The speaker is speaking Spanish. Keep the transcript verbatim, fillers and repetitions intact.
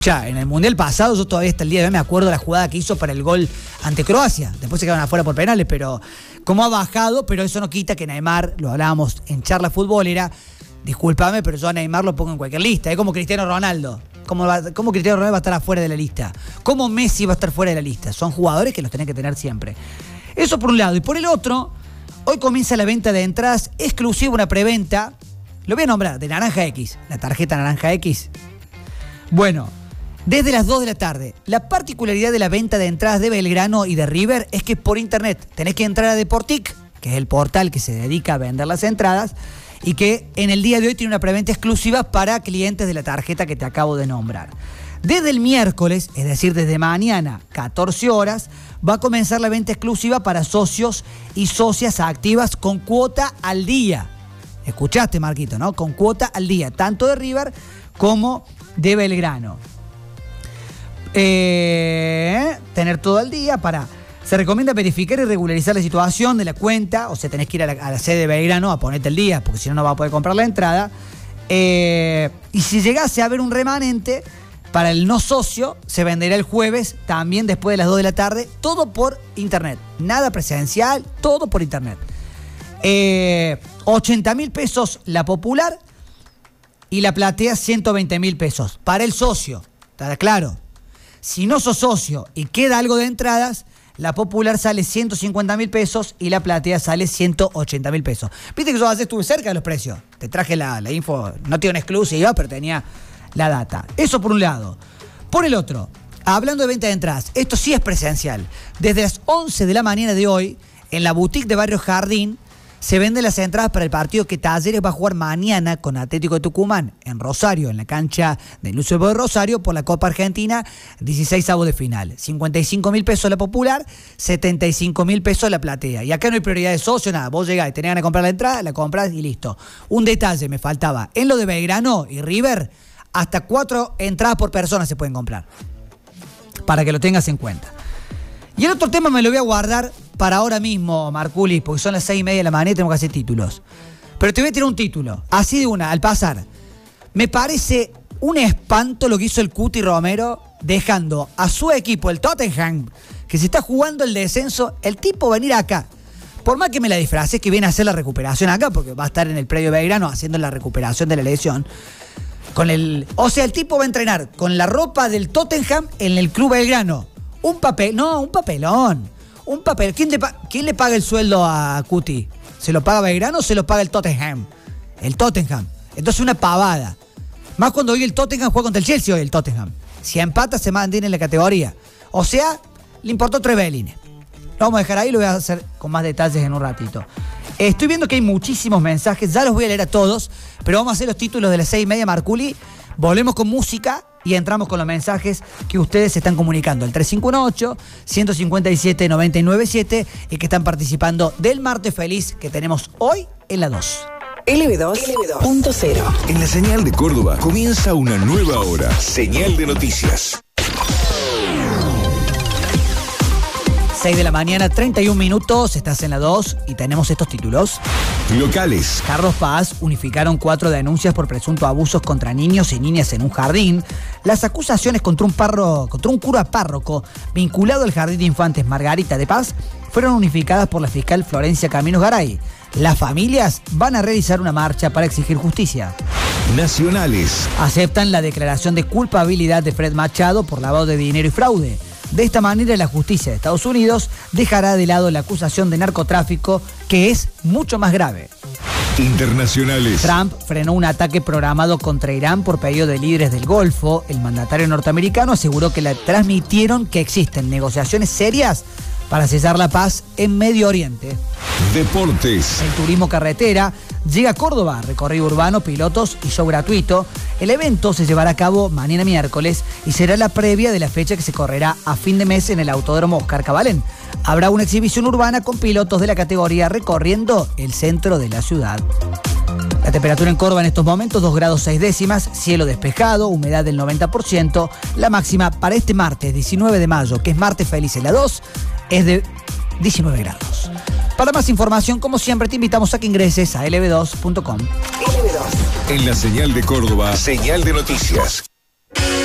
Ya, en el Mundial pasado, yo todavía hasta el día de hoy me acuerdo de la jugada que hizo para el gol ante Croacia. Después se quedaron afuera por penales, pero cómo ha bajado, pero eso no quita que Neymar, lo hablábamos en charla futbolera, discúlpame, pero yo a Neymar lo pongo en cualquier lista. Es como Cristiano Ronaldo. ¿Cómo, va, ¿Cómo Cristiano Ronaldo va a estar afuera de la lista? ¿Cómo Messi va a estar fuera de la lista? Son jugadores que los tenés que tener siempre. Eso por un lado. Y por el otro, hoy comienza la venta de entradas exclusiva, una preventa, lo voy a nombrar, de Naranja X, la tarjeta Naranja X. Bueno, desde las dos de la tarde. La particularidad de la venta de entradas de Belgrano y de River es que por internet tenés que entrar a Deportic, que es el portal que se dedica a vender las entradas, y que en el día de hoy tiene una preventa exclusiva para clientes de la tarjeta que te acabo de nombrar. Desde el miércoles, es decir, desde mañana, catorce horas, va a comenzar la venta exclusiva para socios y socias activas con cuota al día. Escuchaste, Marquito, ¿no? Con cuota al día, tanto de River como de Belgrano. Eh, tener todo al día para... Se recomienda verificar y regularizar la situación de la cuenta, o sea, tenés que ir a la, a la sede de Belgrano a ponerte el día, porque si no, no vas a poder comprar la entrada. Eh, y si llegase a haber un remanente, para el no socio, se venderá el jueves, también después de las dos de la tarde, todo por internet. Nada presencial, todo por internet. Eh, ochenta mil pesos la popular y la platea ciento veinte mil pesos. Para el socio, ¿está claro? Si no sos socio y queda algo de entradas, la popular sale ciento cincuenta mil pesos y la platea sale ciento ochenta mil pesos. Viste que yo ayer estuve cerca de los precios. Te traje la, la info, no tiene una exclusiva, pero tenía la data. Eso por un lado. Por el otro, hablando de venta de entradas, esto sí es presencial. Desde las once de la mañana de hoy, en la boutique de Barrio Jardín, se venden las entradas para el partido que Talleres va a jugar mañana con Atlético de Tucumán en Rosario, en la cancha de Lucio de Rosario, por la Copa Argentina, dieciseisavos de final. cincuenta y cinco mil pesos la popular, setenta y cinco mil pesos la platea. Y acá no hay prioridad de socio, nada. Vos llegás y tenés ganas de comprar la entrada, la compras y listo. Un detalle me faltaba. En lo de Belgrano y River, hasta cuatro entradas por persona se pueden comprar. Para que lo tengas en cuenta. Y el otro tema me lo voy a guardar para ahora mismo, Marculi, porque son las seis y media de la mañana y tengo que hacer títulos. Pero te voy a tirar un título, así de una, al pasar. Me parece un espanto lo que hizo el Cuti Romero, dejando a su equipo, el Tottenham, que se está jugando el descenso, el tipo venir acá. Por más que me la disfrace, que viene a hacer la recuperación acá, porque va a estar en el predio Belgrano haciendo la recuperación de la lesión. Con el, o sea, el tipo va a entrenar con la ropa del Tottenham en el Club Belgrano. Un papel, no, un papelón. Un papel. ¿Quién le, ¿Quién le paga el sueldo a Cuti? ¿Se lo paga Belgrano o se lo paga el Tottenham? El Tottenham. Entonces una pavada. Más cuando hoy el Tottenham juega contra el Chelsea, hoy el Tottenham. Si empata se mantiene en la categoría. O sea, le importó tres belines. Lo vamos a dejar ahí, lo voy a hacer con más detalles en un ratito. Estoy viendo que hay muchísimos mensajes, ya los voy a leer a todos, pero vamos a hacer los títulos de las seis y media, Marculi. Volvemos con música y entramos con los mensajes que ustedes se están comunicando. El tres cinco uno ocho, uno cinco siete, nueve nueve siete y que están participando del martes feliz que tenemos hoy en la dos. L B dos punto cero. En la señal de Córdoba comienza una nueva hora. Señal de noticias. seis de la mañana, treinta y un minutos, estás en la dos y tenemos estos títulos. Locales. Carlos Paz unificaron cuatro denuncias por presuntos abusos contra niños y niñas en un jardín. Las acusaciones contra un, parro, contra un cura párroco vinculado al Jardín de Infantes Margarita de Paz fueron unificadas por la fiscal Florencia Caminos Garay. Las familias van a realizar una marcha para exigir justicia. Nacionales. Aceptan la declaración de culpabilidad de Fred Machado por lavado de dinero y fraude. De esta manera, la justicia de Estados Unidos dejará de lado la acusación de narcotráfico, que es mucho más grave. Internacionales. Trump frenó un ataque programado contra Irán por pedido de líderes del Golfo. El mandatario norteamericano aseguró que le transmitieron que existen negociaciones serias para cesar la paz en Medio Oriente. Deportes. El turismo carretera llega a Córdoba, recorrido urbano, pilotos y show gratuito. El evento se llevará a cabo mañana miércoles y será la previa de la fecha que se correrá a fin de mes en el Autódromo Oscar Cabalén. Habrá una exhibición urbana con pilotos de la categoría recorriendo el centro de la ciudad. La temperatura en Córdoba en estos momentos, dos grados seis décimas, cielo despejado, humedad del noventa por ciento. La máxima para este martes diecinueve de mayo, que es martes feliz en la dos, es de diecinueve grados. Para más información, como siempre, te invitamos a que ingreses a L B dos punto com. L B dos. En la señal de Córdoba, señal de noticias.